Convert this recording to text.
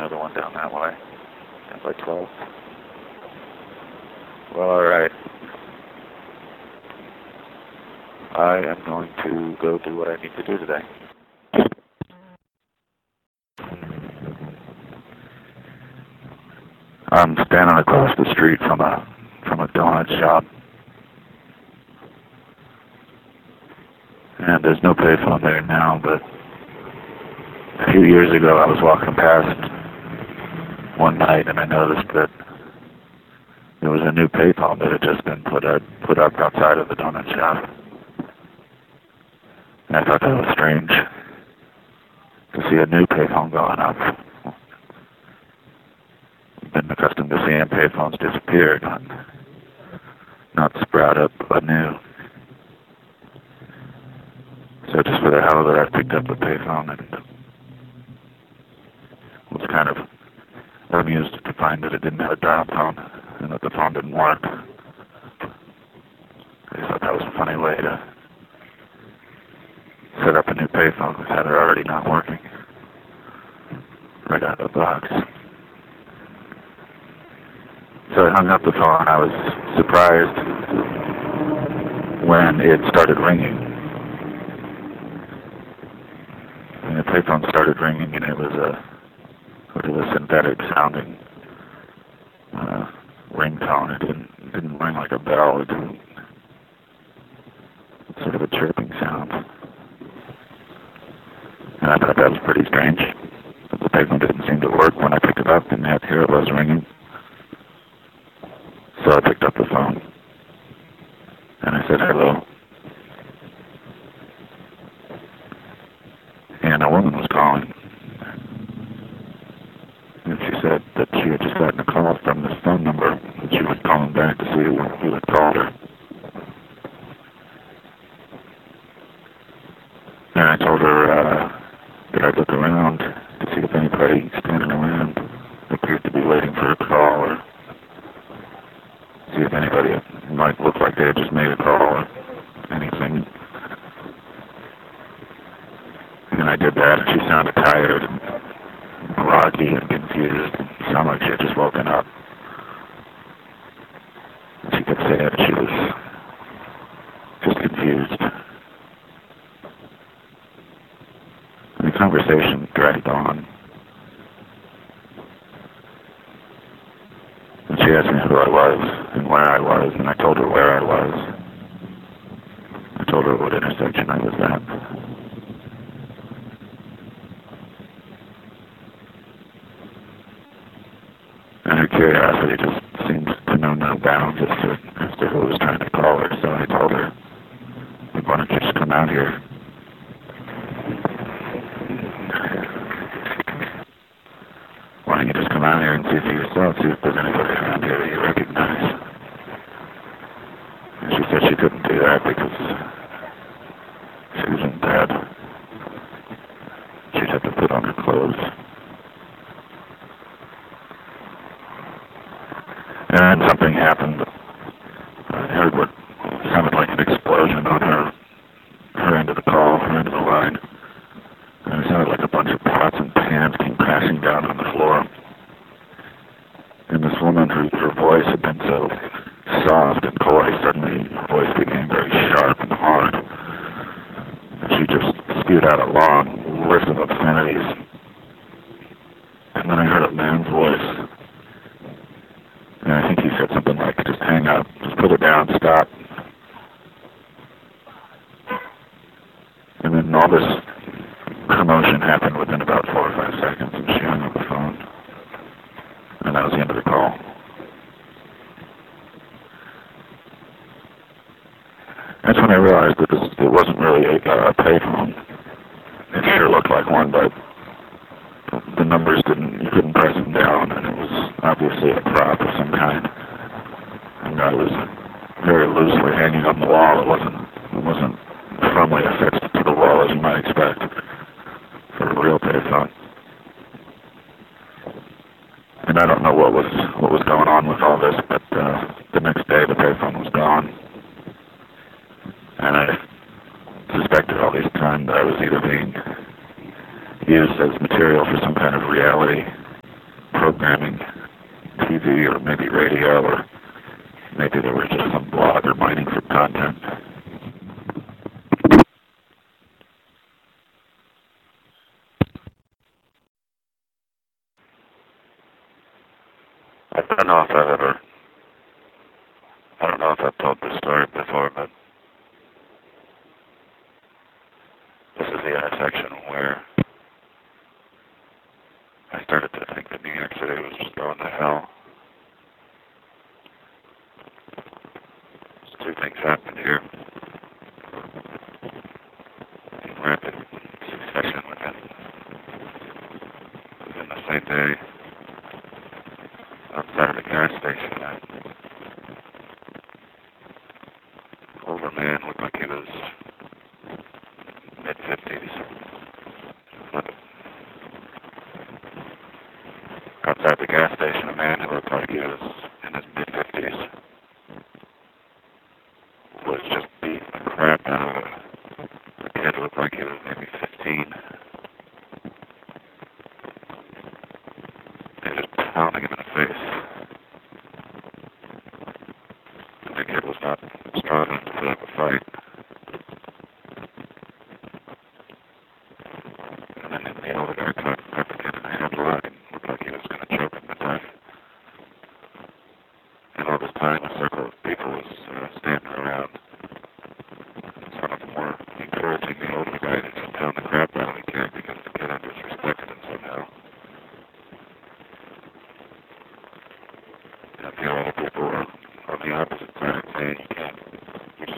another one down that way. Down by 12. Well, alright. I am going to go do what I need to do today. I'm standing across the street from a donut shop. And there's no payphone there now, but a few years ago I was walking past one night and I noticed that there was a new payphone that had just been put up outside of the donut shop. And I thought that was strange to see a new payphone going up. I've been accustomed to seeing payphones disappear, not sprout up anew. So just for the hell of it, I picked up the payphone and was kind of amused to find that it didn't have a dial tone and that the phone didn't work. I just thought that was a funny way to set up a new payphone with it already not working right out of the box. So I hung up the phone. I was surprised when it started ringing. And the payphone started ringing, and it was a synthetic sounding ringtone. It didn't ring like a bell. It didn't. It's sort of a chirping sound. And I thought that was pretty strange. The payphone didn't seem to work when I picked it up, and yet here it was ringing. So I picked up the phone, and I said hello. And a woman was calling. And she said that she had just gotten a call from this phone number, and she was calling back to see who had called her. And I told her that I'd look around to see if anybody standing around appeared to be waiting for a call, or see if anybody might look like they had just made a call or anything. And I did that, and she sounded tired and groggy and confused, and sounded like she had just woken up. And she kept saying that she was just confused. And the conversation dragged on. And she asked me who I was and where I was, and I told her where I was. I told her what intersection I was at. And her curiosity just seemed to know no bounds as to who was trying to call her, so I told her, why don't you just come out here? Why don't you just come out here and see for yourself, see if there's anybody around here that you recognize? And she said she couldn't do that because she was in bed. She'd have to put on her clothes. And then something happened. I heard what sounded like an explosion on her end of the call, her end of the line. And it sounded like a bunch of pots and pans came crashing down on the floor. And this woman, her voice had been so soft and coy, suddenly her voice became very sharp and hard. And she just spewed out a long list of obscenities. And then I heard a man's voice. And I think he said something like, just hang up, just put it down, stop. And then all this commotion happened within about 4 or 5 seconds, and she hung up the phone. And that was the end of the call. That's when I realized that it wasn't really a payphone. It sure looked like one, but the numbers you couldn't press them down, and it was obviously a prop of some kind. And I was very loosely hanging on the wall. It wasn't firmly affixed to the wall as you might expect for a real payphone. And I don't know what was going on with all this, but the next day the payphone was gone. And I suspected all this time that I was either being used as material for some kind of reality programming, TV or maybe radio, or maybe there was just some blogger mining for content. I don't know if I've told this story before, but this is the intersection where I started to think that New York City was just going to hell. Two things happened here in rapid succession within the same day. Outside of the gas station, an older man looked like he was mid-50s. Outside the gas station, a man who looked like he was in his mid-50s was just beating the crap out of a kid who looked like he was maybe 15. They were just pounding him in the face. And the kid was not strong enough to put up a fight.